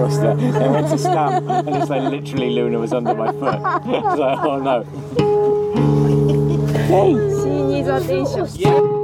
coaster. They went to stamp, and it's like literally Luna was under my foot. It's like, oh no. Hey! シーニーザテンション。 Yeah.